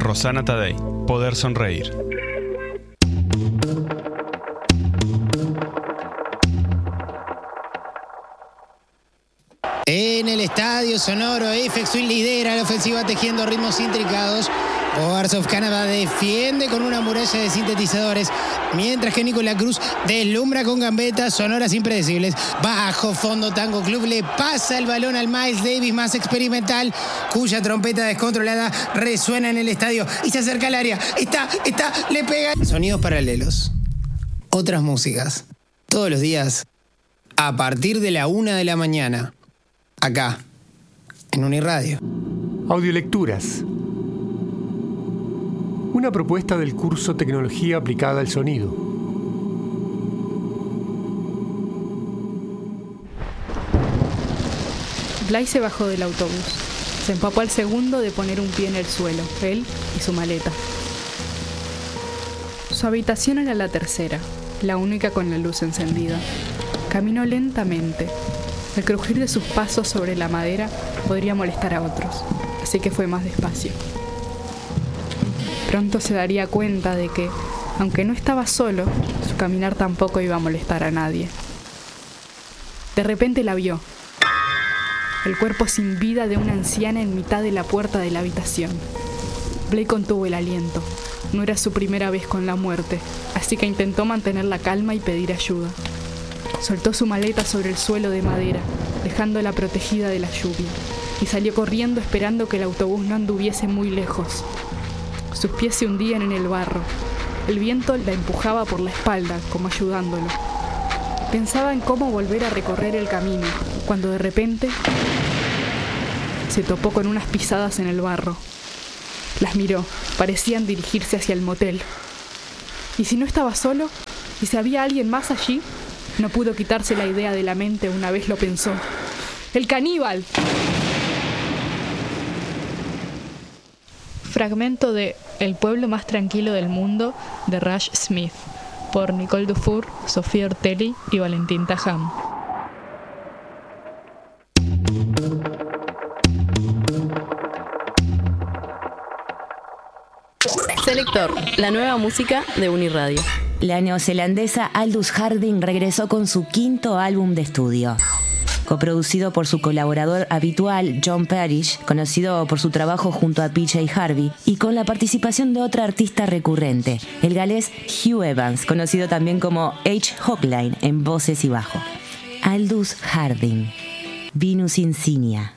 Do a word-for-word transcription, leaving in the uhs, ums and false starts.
Rosana Tadei, Poder sonreír. En el estadio sonoro, F X Twin lidera la ofensiva tejiendo ritmos intricados. Boards of Canada defiende con una muralla de sintetizadores, mientras que Nicolás Cruz deslumbra con gambetas sonoras impredecibles. Bajo fondo, Tango Club le pasa el balón al Miles Davis más experimental, cuya trompeta descontrolada resuena en el estadio y se acerca al área. Está, está, le pega. Sonidos paralelos, otras músicas, todos los días, a partir de la una de la mañana. Acá, en Uniradio. Audiolecturas. Una propuesta del curso Tecnología Aplicada al Sonido. Blay se bajó del autobús. Se empapó al segundo de poner un pie en el suelo, él y su maleta. Su habitación era la tercera, la única con la luz encendida. Caminó lentamente. El crujir de sus pasos sobre la madera podría molestar a otros, así que fue más despacio. Pronto se daría cuenta de que, aunque no estaba solo, su caminar tampoco iba a molestar a nadie. De repente la vio. El cuerpo sin vida de una anciana en mitad de la puerta de la habitación. Blay contuvo el aliento. No era su primera vez con la muerte, así que intentó mantener la calma y pedir ayuda. Soltó su maleta sobre el suelo de madera, dejándola protegida de la lluvia, y salió corriendo esperando que el autobús no anduviese muy lejos. Sus pies se hundían en el barro. El viento la empujaba por la espalda, como ayudándolo. Pensaba en cómo volver a recorrer el camino, cuando de repente se topó con unas pisadas en el barro. Las miró, parecían dirigirse hacia el motel. ¿Y si no estaba solo? ¿Y si había alguien más allí? No pudo quitarse la idea de la mente una vez lo pensó. ¡El caníbal! Fragmento de El pueblo más tranquilo del mundo de Rush Smith, por Nicole Dufour, Sofía Ortelli y Valentín Tajam. Selector, la nueva música de Uniradio. La neozelandesa Aldous Harding regresó con su quinto álbum de estudio. Coproducido por su colaborador habitual, John Parrish, conocido por su trabajo junto a P J Harvey, y con la participación de otra artista recurrente, el galés Hugh Evans, conocido también como H. Hochline en voces y bajo. Aldous Harding, Venus Insignia.